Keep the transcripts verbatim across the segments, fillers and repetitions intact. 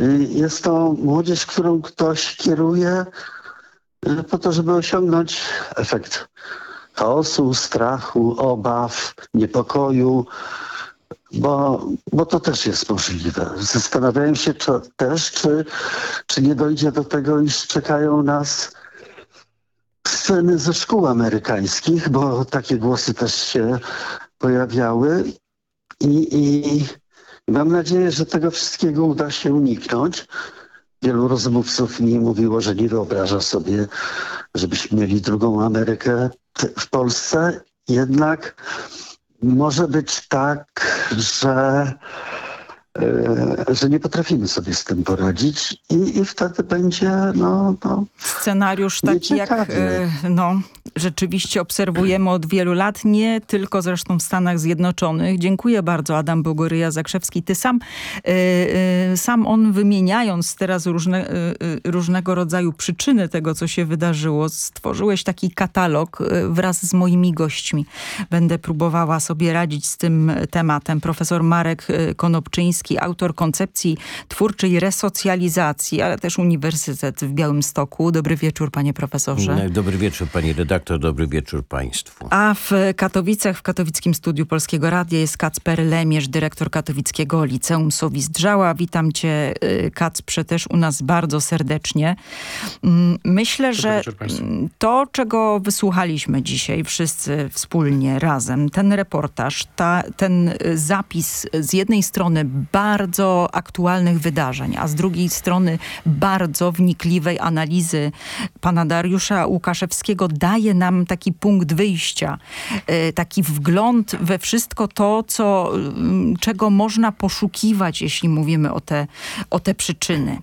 Jest to młodzież, którą ktoś kieruje po to, żeby osiągnąć efekt chaosu, strachu, obaw, niepokoju, bo, bo to też jest możliwe. Zastanawiałem się czy, też, czy, czy nie dojdzie do tego, iż czekają nas sceny ze szkół amerykańskich, bo takie głosy też się pojawiały i, i mam nadzieję, że tego wszystkiego uda się uniknąć. Wielu rozmówców mi mówiło, że nie wyobraża sobie, żebyśmy mieli drugą Amerykę w Polsce. Jednak może być tak, że, e, że nie potrafimy sobie z tym poradzić i, i wtedy będzie no, no scenariusz taki jak e, no, rzeczywiście obserwujemy od wielu lat, nie tylko zresztą w Stanach Zjednoczonych. Dziękuję bardzo, Adam Bogoryja-Zakrzewski. Ty sam, e, e, sam on wymieniając teraz różne, e, różnego rodzaju przyczyny tego, co się wydarzyło, stworzyłeś taki katalog e, wraz z moimi gośćmi. Będę próbowała sobie radzić z tym tematem. Profesor Marek Konopczyński, autor koncepcji twórczej resocjalizacji, ale też Uniwersytet w Białymstoku. Dobry wieczór, panie profesorze. Dobry wieczór, pani redaktor, dobry wieczór państwu. A w Katowicach, w Katowickim Studiu Polskiego Radia jest Kacper Lemierz, dyrektor Katowickiego Liceum Sowi-Zdrzała. Witam cię, Kacprze, też u nas bardzo serdecznie. Myślę, że to, czego wysłuchaliśmy dzisiaj wszyscy wspólnie, razem, ten reportaż, ta, ten zapis z jednej strony bardzo aktualnych wydarzeń, a z drugiej strony bardzo wnikliwej analizy pana Dariusza Łukaszewskiego daje nam taki punkt wyjścia, taki wgląd we wszystko to, co, czego można poszukiwać, jeśli mówimy o te, o te przyczyny.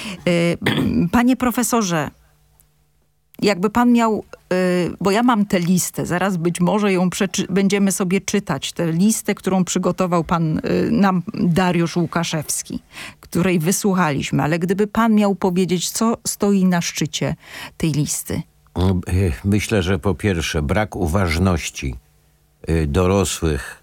Panie profesorze, jakby pan miał, bo ja mam tę listę, zaraz być może ją będziemy sobie czytać, tę listę, którą przygotował pan nam Dariusz Łukaszewski, której wysłuchaliśmy, ale gdyby pan miał powiedzieć, co stoi na szczycie tej listy? Myślę, że po pierwsze brak uważności dorosłych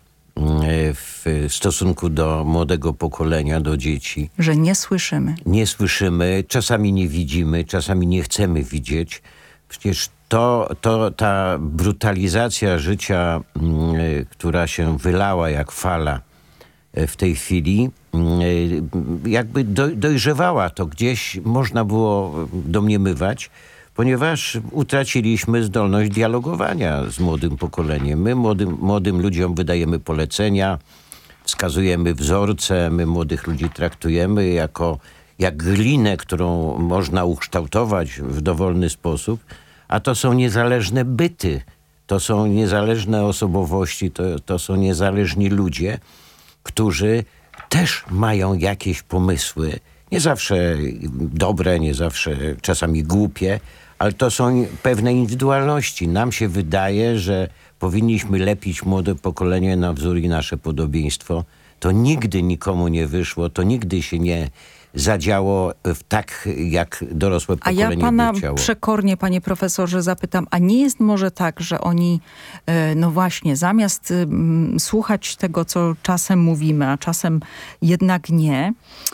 w stosunku do młodego pokolenia, do dzieci. Że nie słyszymy. Nie słyszymy, czasami nie widzimy, czasami nie chcemy widzieć. Przecież to, to ta brutalizacja życia, y, która się wylała jak fala y, w tej chwili, y, jakby do, dojrzewała, to gdzieś można było domniemywać, ponieważ utraciliśmy zdolność dialogowania z młodym pokoleniem. My młodym, młodym ludziom wydajemy polecenia, wskazujemy wzorce, my młodych ludzi traktujemy jako jak glinę, którą można ukształtować w dowolny sposób, a to są niezależne byty, to są niezależne osobowości, to, to są niezależni ludzie, którzy też mają jakieś pomysły, nie zawsze dobre, nie zawsze czasami głupie, ale to są pewne indywidualności. Nam się wydaje, że powinniśmy lepić młode pokolenie na wzór i nasze podobieństwo. To nigdy nikomu nie wyszło, to nigdy się nie zadziało w tak, jak dorosłe pokolenie by chciało. A ja pana przekornie, panie profesorze, zapytam, a nie jest może tak, że oni, no właśnie, zamiast słuchać tego, co czasem mówimy, a czasem jednak nie,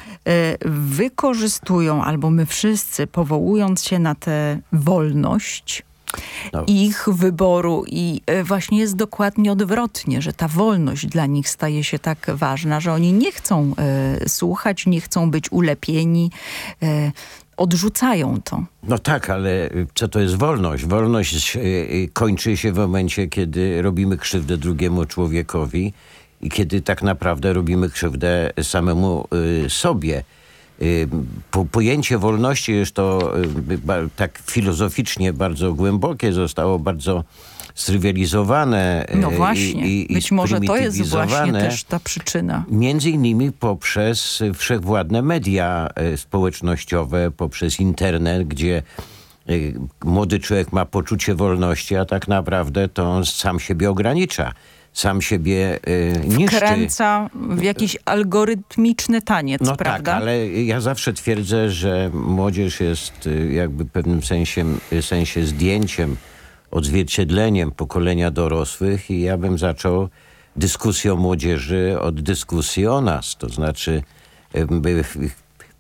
wykorzystują, albo my wszyscy, powołując się na tę wolność, no. ich wyboru i właśnie jest dokładnie odwrotnie, że ta wolność dla nich staje się tak ważna, że oni nie chcą e, słuchać, nie chcą być ulepieni, e, odrzucają to. No tak, ale co to jest wolność? Wolność e, kończy się w momencie, kiedy robimy krzywdę drugiemu człowiekowi i kiedy tak naprawdę robimy krzywdę samemu e, sobie. Po, pojęcie wolności jest to tak filozoficznie bardzo głębokie, zostało bardzo strywializowane. No właśnie, i, i być może to jest właśnie też ta przyczyna. Między innymi poprzez wszechwładne media społecznościowe, poprzez internet, gdzie młody człowiek ma poczucie wolności, a tak naprawdę to on sam siebie ogranicza. Sam siebie y, niszczy. Wkręca w jakiś algorytmiczny taniec, no prawda? Tak, ale ja zawsze twierdzę, że młodzież jest y, jakby w pewnym sensie, y, sensie zdjęciem, odzwierciedleniem pokolenia dorosłych i ja bym zaczął dyskusję o młodzieży od dyskusji o nas. To znaczy y,